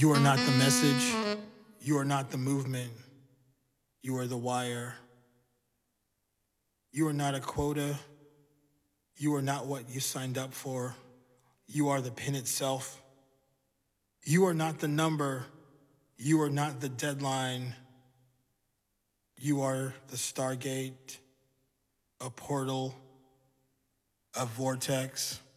You are not the message. You are not the movement. You are the wire. You are not a quota. You are not what you signed up for. You are the pin itself. You are not the number. You are not the deadline. You are the Stargate, a portal, a vortex.